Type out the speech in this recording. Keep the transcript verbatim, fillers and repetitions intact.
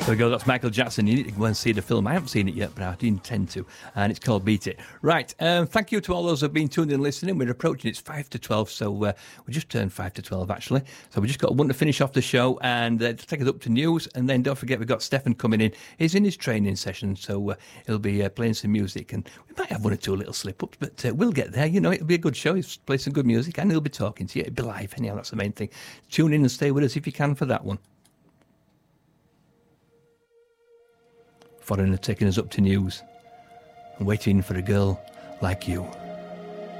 There we go, that's Michael Jackson. You need to go and see the film. I haven't seen it yet, but I do intend to. And it's called Beat It. Right, um, thank you to all those who have been tuned in and listening. We're approaching, it's five to twelve, so uh, we just turned five to twelve, actually. So we just got one to finish off the show and uh, to take us up to news. And then don't forget, we've got Stefan coming in. He's in his training session, so uh, he'll be uh, playing some music. And we might have one or two little slip-ups, but uh, we'll get there. You know, it'll be a good show. He'll play some good music and he'll be talking to you. It'll be live, anyhow, that's the main thing. Tune in and stay with us if you can for that one. Foreigner taking us up to news and waiting for a girl like you.